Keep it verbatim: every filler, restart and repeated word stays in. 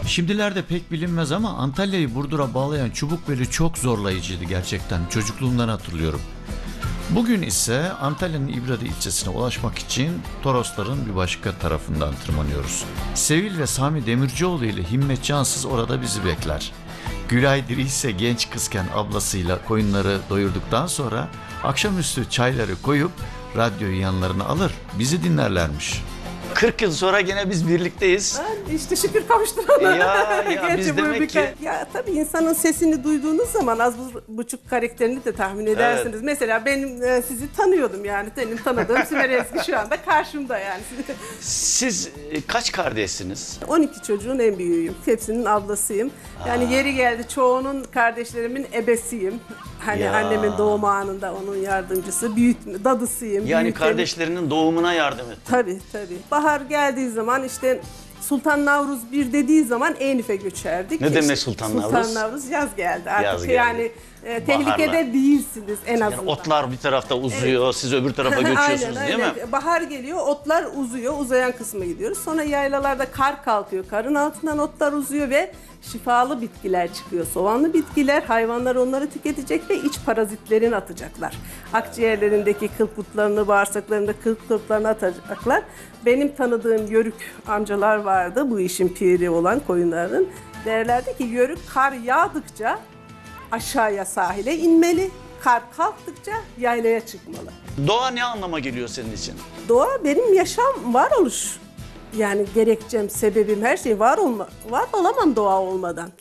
Şimdilerde pek bilinmez ama Antalya'yı Burdur'a bağlayan Çubukbeli çok zorlayıcıydı gerçekten. Çocukluğumdan hatırlıyorum. Bugün ise Antalya'nın İbradi ilçesine ulaşmak için Torosların bir başka tarafından tırmanıyoruz. Sevil ve Sami Demircioğlu ile Himmet Cansız orada bizi bekler. Gülay Diri ise genç kızken ablasıyla koyunları doyurduktan sonra akşamüstü çayları koyup radyoyu yanlarına alır, bizi dinlerlermiş. kırk yıl sonra gene biz birlikteyiz. İşte şükür kavuşturana. Ya, ya biz demek ki... Ya tabii insanın sesini duyduğunuz zaman az buçuk karakterini de tahmin edersiniz. Evet. Mesela benim e, sizi tanıyordum yani. Senin tanıdığım Sümer Ezgi şu anda karşımda yani. Siz e, kaç kardeşsiniz? on iki çocuğun en büyüğüyüm. Hepsinin ablasıyım. Yani Aa. yeri geldi çoğunun kardeşlerimin ebesiyim. Hani ya. Annemin doğum anında onun yardımcısı, büyütme, dadısıyım. Yani büyütme. Kardeşlerinin doğumuna yardım ettin. Tabii tabii. Bahar geldiği zaman işte Sultan Navruz bir dediği zaman Enif'e göçerdik. Ne işte demek Sultan Navruz? Sultan Navruz yaz geldi. Artık yaz geldi. Yani e, tehlikede Baharla. değilsiniz en azından. Yani otlar bir tarafta uzuyor, evet. Siz öbür tarafa göçüyorsunuz aynen, değil aynen. mi? Bahar geliyor, otlar uzuyor, uzayan kısma gidiyoruz. Sonra yaylalarda kar kalkıyor, karın altından otlar uzuyor ve şifalı bitkiler çıkıyor. Soğanlı bitkiler, hayvanlar onları tüketecek ve iç parazitlerini atacaklar. Akciğerlerindeki kıl kutlarını, bağırsaklarında kıl kutlarını atacaklar. Benim tanıdığım yörük amcalar vardı, bu işin piri olan koyunların. Derlerdi ki yörük kar yağdıkça aşağıya sahile inmeli, kar kalktıkça yaylaya çıkmalı. Doğa ne anlama geliyor senin için? Doğa benim yaşam, varoluş. Yani gerekçem, sebebim, her şey var olma, var olamam doğa olmadan.